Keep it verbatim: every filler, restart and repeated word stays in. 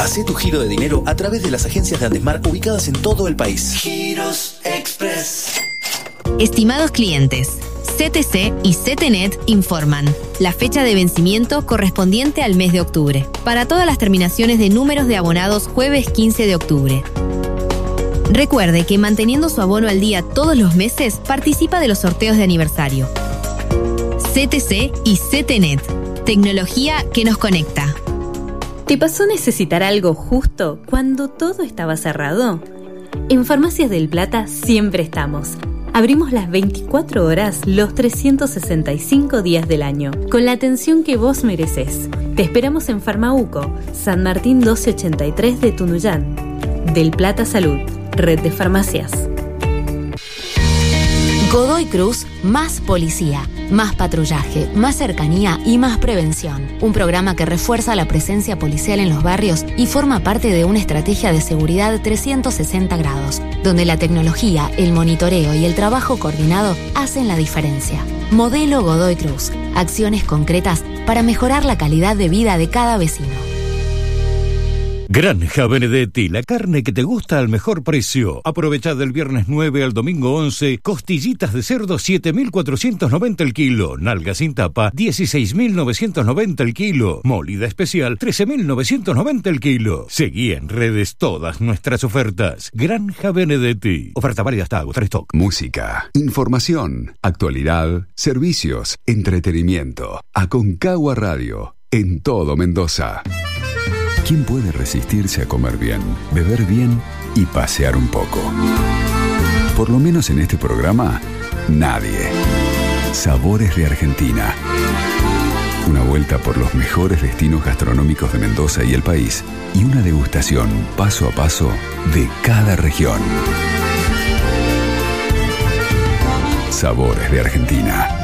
Hacé tu giro de dinero a través de las agencias de Andesmar ubicadas en todo el país. Giros Express. Estimados clientes, C T C y C T N E T informan la fecha de vencimiento correspondiente al mes de octubre. Para todas las terminaciones de números de abonados jueves quince de octubre. Recuerde que manteniendo su abono al día todos los meses, participa de los sorteos de aniversario. C T C y C T N E T. Tecnología que nos conecta. ¿Te pasó necesitar algo justo cuando todo estaba cerrado? En Farmacias del Plata siempre estamos. Abrimos las veinticuatro horas los trescientos sesenta y cinco días del año, con la atención que vos mereces. Te esperamos en Farmauco, San Martín doce ochenta y tres de Tunuyán. Del Plata Salud, red de farmacias. Godoy Cruz, más policía, más patrullaje, más cercanía y más prevención. Un programa que refuerza la presencia policial en los barrios y forma parte de una estrategia de seguridad trescientos sesenta grados, donde la tecnología, el monitoreo y el trabajo coordinado hacen la diferencia. Modelo Godoy Cruz. Acciones concretas para mejorar la calidad de vida de cada vecino. Granja Benedetti, la carne que te gusta al mejor precio. Aprovecha del viernes nueve al domingo once, costillitas de cerdo siete mil cuatrocientos noventa el kilo, nalga sin tapa dieciséis mil novecientos noventa el kilo, molida especial trece mil novecientos noventa el kilo. Seguí en redes todas nuestras ofertas. Granja Benedetti. Oferta válida hasta agotar stock. Música, información, actualidad, servicios, entretenimiento. Aconcagua Radio, en todo Mendoza. ¿Quién puede resistirse a comer bien, beber bien y pasear un poco? Por lo menos en este programa, nadie. Sabores de Argentina. Una vuelta por los mejores destinos gastronómicos de Mendoza y el país y una degustación paso a paso de cada región. Sabores de Argentina.